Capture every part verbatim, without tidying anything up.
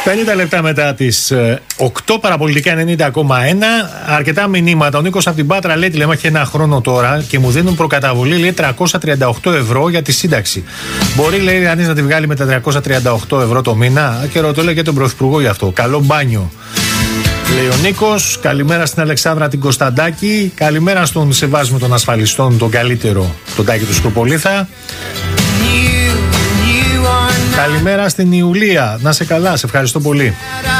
πενήντα λεπτά μετά τις οκτώ, παραπολιτικά ενενήντα κόμμα ένα. Αρκετά μηνύματα. Ο Νίκος από την Πάτρα λέει: τηλεμάχη ένα χρόνο τώρα και μου δίνουν προκαταβολή, λέει, τριακόσια τριάντα οκτώ ευρώ για τη σύνταξη. Μπορεί, λέει, κανείς να τη βγάλει με τα τριακόσια τριάντα οκτώ ευρώ το μήνα? Και ρωτώ, λέει, και τον Πρωθυπουργό γι' αυτό. Καλό μπάνιο, λέει ο Νίκος. Καλημέρα στην Αλεξάνδρα την Κωνσταντάκη. Καλημέρα στον Σεβάσμιο των Ασφαλιστών, τον καλύτερο, τον Τάκη του Σκροπολίθα. Καλημέρα στην Ιουλία. Να σε καλά, σε ευχαριστώ πολύ.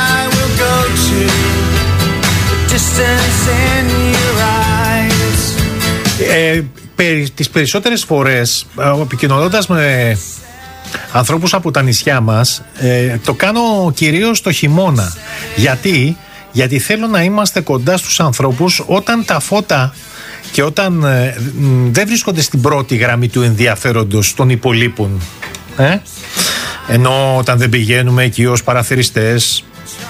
Ε, περι, τις περισσότερες φορές, επικοινωνώντας με ανθρώπους από τα νησιά μας, ε, το κάνω κυρίως το χειμώνα. Γιατί? Γιατί θέλω να είμαστε κοντά στους ανθρώπους όταν τα φώτα και όταν ε, δεν βρίσκονται στην πρώτη γραμμή του ενδιαφέροντος των υπολείπων. Ε? Ενώ όταν δεν πηγαίνουμε εκεί ως παραθεριστές.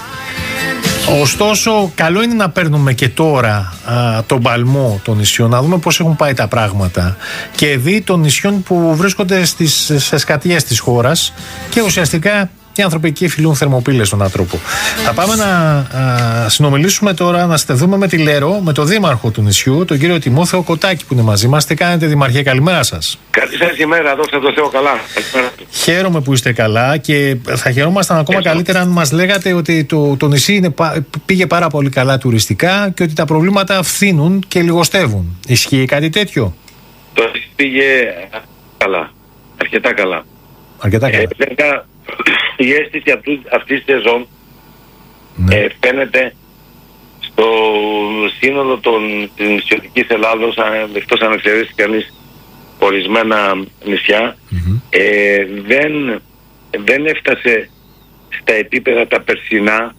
Ωστόσο, καλό είναι να παίρνουμε και τώρα α, τον παλμό των νησιών, να δούμε πώς έχουν πάει τα πράγματα και δει των νησιών που βρίσκονται στις, σε σκατιές της χώρας και ουσιαστικά οι άνθρωποι εκεί φιλούν θερμοπύλες στον άνθρωπο. Θα πάμε να α, συνομιλήσουμε τώρα, να στεθούμε με τη Λέρο, με τον δήμαρχο του νησιού, τον κύριο Τιμόθεο Κοτάκη που είναι μαζί μας. Τι κάνετε, Δημαρχέ? Καλημέρα σας. Καλή σας ημέρα, δόξα τω Θεώ, καλά. Χαίρομαι που είστε καλά και θα χαιρόμασταν ακόμα Ευχαριστώ. καλύτερα αν μας λέγατε ότι το, το νησί είναι, πήγε πάρα πολύ καλά τουριστικά και ότι τα προβλήματα φθήνουν και λιγοστεύουν. Ισχύει κάτι τέτοιο? Το νησί πήγε καλά, αρκετά καλά. Αρκετά καλά. Ε, η αίσθηση αυτής της σεζόν ναι. ε, φαίνεται στο σύνολο των, της νησιωτικής Ελλάδος, εκτός αν εξαιρέσει κανείς ορισμένα νησιά, mm-hmm. ε, δεν, δεν έφτασε στα επίπεδα τα περσινά,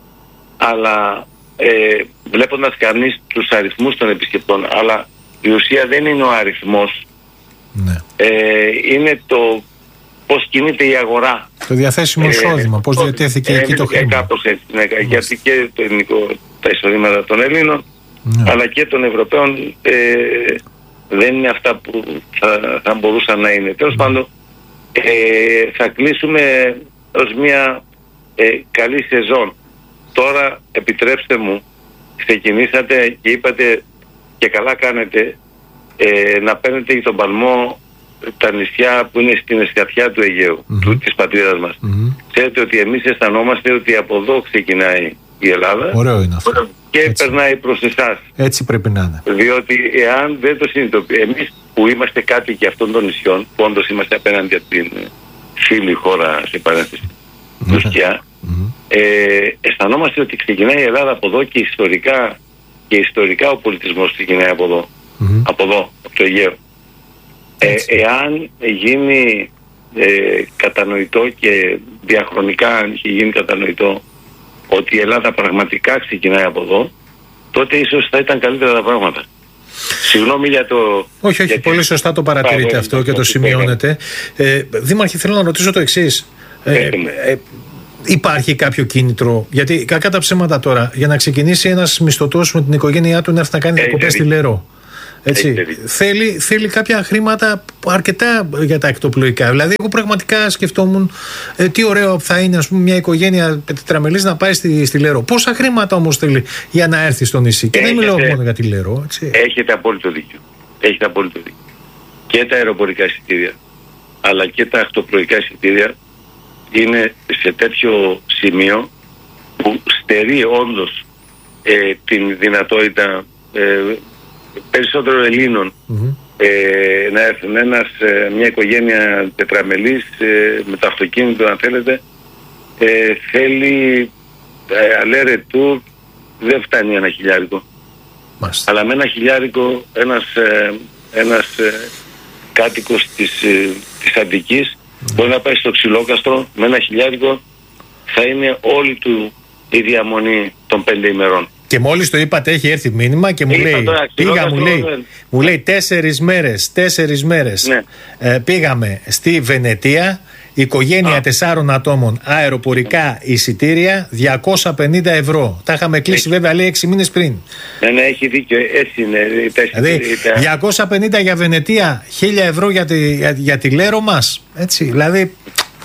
αλλά ε, βλέποντας κανείς τους αριθμούς των επισκεπτών, αλλά η ουσία δεν είναι ο αριθμός, ναι. ε, είναι το πώς κινείται η αγορά. Το διαθέσιμο εισόδημα, ε, πώς ε, διατέθηκε ε, εκεί το χρήμα. Κάπως έτσι, ναι, γιατί και το ελληνικό, τα εισοδήματα των Ελλήνων, ναι. αλλά και των Ευρωπαίων ε, δεν είναι αυτά που θα, θα μπορούσαν να είναι. Τέλος ναι. πάντων, ε, θα κλείσουμε ως μια ε, καλή σεζόν. Τώρα, επιτρέψτε μου, ξεκινήσατε και είπατε και καλά κάνετε ε, να παίρνετε τον παλμό τα νησιά που είναι στην εσκατιά του Αιγαίου, mm-hmm. του, της πατρίδας μας. Mm-hmm. Ξέρετε ότι εμείς αισθανόμαστε ότι από εδώ ξεκινάει η Ελλάδα. Ωραίο είναι αυτό. Και έτσι. περνάει προς εσάς. Έτσι πρέπει να είναι. Διότι εάν δεν το συνειδητοποιήσουμε, εμείς που είμαστε κάτοικοι αυτών των νησιών, που όντως είμαστε απέναντι από την φίλη χώρα, σε παρένθεση, mm-hmm. Τουρκία, mm-hmm. ε, αισθανόμαστε ότι ξεκινάει η Ελλάδα από εδώ και ιστορικά, και ιστορικά ο πολιτισμός ξεκινάει από εδώ. Mm-hmm. Από εδώ, από το Αιγαίο. Ε, εάν γίνει ε, κατανοητό και διαχρονικά αν είχε γίνει κατανοητό ότι η Ελλάδα πραγματικά ξεκινάει από εδώ, τότε ίσως θα ήταν καλύτερα τα πράγματα. Συγγνώμη για το... Όχι, όχι, πολύ σωστά το παρατηρείτε αυτό και το, το σημειώνετε. Ε, Δήμαρχε, θέλω να ρωτήσω το εξής. Ε, ε, ε, υπάρχει κάποιο κίνητρο, γιατί κακά τα ψέματα τώρα, για να ξεκινήσει ένας μισθωτός με την οικογένειά του να έρθει να κάνει διακοπές στη Λέρο. Έτσι, θέλει, θέλει κάποια χρήματα αρκετά για τα εκτοπλοϊκά. Δηλαδή, εγώ πραγματικά σκεφτόμουν ε, τι ωραίο θα είναι, ας πούμε, μια οικογένεια τετραμελής να πάει στη, στη Λέρο. Πόσα χρήματα όμως θέλει για να έρθει στο νησί? Και έχετε, δεν μιλάω μόνο για τη Λέρο. Έτσι. Έχετε απόλυτο δίκιο. Έχετε απόλυτο δίκιο. Και τα αεροπορικά εισιτήρια, αλλά και τα ακτοπλοϊκά εισιτήρια είναι σε τέτοιο σημείο που στερεί όντως ε, την δυνατότητα. Ε, περισσότερο Ελλήνων mm-hmm. ε, να έρθουν. Ένας, ε, μια οικογένεια τετραμελής ε, με το αυτοκίνητο, αν θέλετε, ε, θέλει ε, αλέρε του, δεν φτάνει ένα χιλιάρικο. Μάλιστα. Αλλά με ένα χιλιάρικο ένας, ε, ένας ε, κάτοικος της, ε, της Αττικής mm-hmm. μπορεί να πάει στο Ξυλόκαστρο, με ένα χιλιάρικο θα είναι όλη του η διαμονή των πέντε ημερών. Και μόλις το είπατε έχει έρθει μήνυμα και μου Είπα λέει, τώρα, πήγα, μου λέει, ναι. μου λέει τέσσερις μέρες, τέσσερις μέρες ναι. ε, πήγαμε στη Βενετία, οικογένεια Α. τεσσάρων ατόμων, αεροπορικά εισιτήρια, διακόσια πενήντα ευρώ. Τα είχαμε κλείσει έχει. βέβαια λέει έξι μήνες πριν. Ναι, ναι, έχει δίκιο, έτσι είναι. Δηλαδή διακόσια πενήντα για Βενετία, χίλια ευρώ για τη, για, για τη Λέρο μας, έτσι, δηλαδή...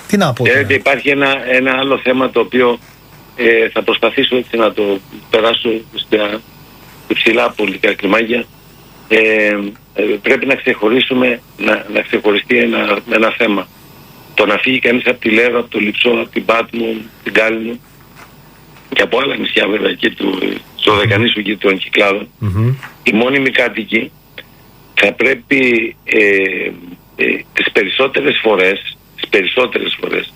Τι να πω. Ξέρετε, υπάρχει ένα, ένα άλλο θέμα το οποίο ε, θα προσπαθήσω έτσι να το περάσω στα υψηλά πολιτικά κλιμάκια. Ε, ε, πρέπει να ξεχωρίσουμε, να, να ξεχωριστεί ένα, ένα θέμα. Το να φύγει κανείς από τη Λέρο, από το Λειψό, από την Πάτμο, την Κάλυμνο και από άλλα νησιά βέβαια και του, στο Δεκανήσου και των Κυκλάδων, mm-hmm. οι μόνιμοι κάτοικοι θα πρέπει ε, ε, τις περισσότερες φορές, τις περισσότερες φορές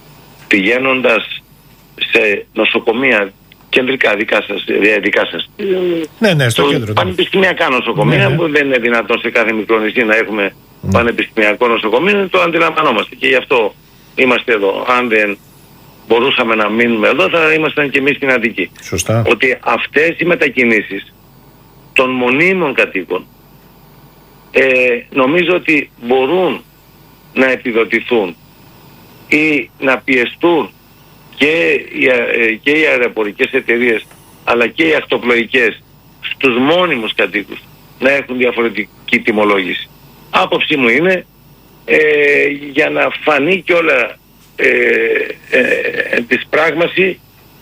πηγαίνοντας σε νοσοκομεία κεντρικά δικά σας, δικά σας ναι, ναι, στο κέντρο, πανεπιστημιακά νοσοκομεία, ναι, ναι. που δεν είναι δυνατόν σε κάθε μικρό νησί να έχουμε mm. πανεπιστημιακό νοσοκομείο, το αντιλαμβανόμαστε και γι' αυτό είμαστε εδώ. Αν δεν μπορούσαμε να μείνουμε εδώ θα ήμασταν και εμείς στην Αττική. Σωστά. Ότι αυτές οι μετακινήσεις των μονίμων κατοίκων ε, νομίζω ότι μπορούν να επιδοτηθούν ή να πιεστούν και οι, ε, και οι αεροπορικές εταιρείες αλλά και οι ακτοπλοϊκές στους μόνιμους κατοίκους να έχουν διαφορετική τιμολόγηση. Άποψή μου είναι ε, για να φανεί και όλα ε, ε, ε, της πράγμαση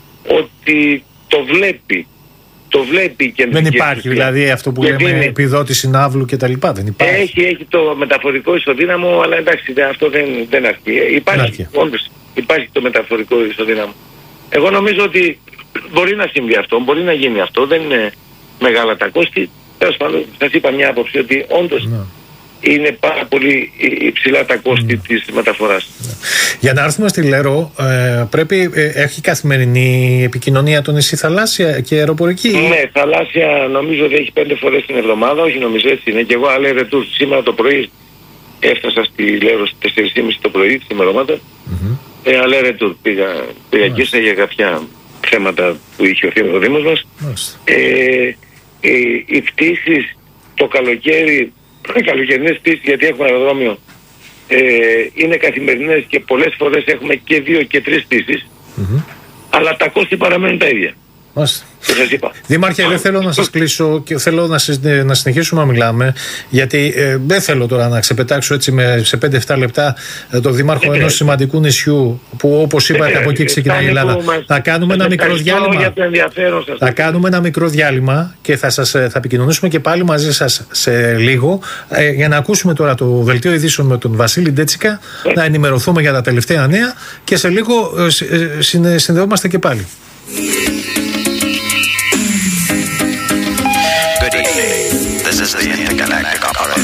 ότι το βλέπει. Το βλέπει και δεν υπάρχει δηλαδή αυτό που λέμε είναι, επιδότηση ναύλου και τα λοιπά. Δεν υπάρχει. Έχει, έχει το μεταφορικό ισοδύναμο, αλλά εντάξει αυτό δεν, δεν αρκεί. Υπάρχει, όντως, υπάρχει το μεταφορικό ισοδύναμο. Εγώ νομίζω ότι μπορεί να συμβεί αυτό, μπορεί να γίνει αυτό, δεν είναι μεγάλα τα κόστη. Τέλος πάντων, σας είπα μια άποψη ότι όντως ναι. είναι πάρα πολύ υψηλά τα κόστη mm. της μεταφοράς. Για να έρθουμε στη Λέρο, ε, πρέπει, ε, έχει καθημερινή επικοινωνία το νησί θαλάσσια και αεροπορική. Ναι, θαλάσσια νομίζω ότι έχει πέντε φορές την εβδομάδα, όχι νομίζω έτσι είναι. Και εγώ άλλα ρετούρ σήμερα το πρωί έφτασα στη Λέρο στις τέσσερις και μισή το πρωί, τη ημερομάδα. Mm-hmm. Ε, άλλα ρετούρ πήγα, πήγα mm-hmm. και για κάποια θέματα που είχε ο, ο Δήμος μας. Mm-hmm. Ε, ε, οι πτήσεις το καλοκαίρι, οι καλοκαιρινές πτήσεις γιατί έχουμε αεροδρόμιο, ε, είναι καθημερινές και πολλές φορές έχουμε και δύο και τρεις πτήσεις, mm-hmm. αλλά τα κόστη παραμένουν τα ίδια. Μάλιστα. Δήμαρχε, δεν θέλω να σας κλείσω και θέλω να, συ, να συνεχίσουμε να μιλάμε, γιατί ε, δεν θέλω τώρα να ξεπετάξω έτσι με, σε πέντε εφτά λεπτά ε, το δήμαρχο ενός σημαντικού νησιού που όπως είπατε από εκεί ξεκινάει η Ελλάδα. Θα κάνουμε ένα μικρό διάλειμμα. Θα κάνουμε ένα μικρό διάλειμμα και θα, σας, θα επικοινωνήσουμε και πάλι μαζί σας σε λίγο ε, για να ακούσουμε τώρα το δελτίο ειδήσεων με τον Βασίλη Ντέτσικα, να ενημερωθούμε για τα τελευταία νέα και σε λίγο ε, ε, συνδεόμαστε και πάλι. This is the Intergalactic Operator.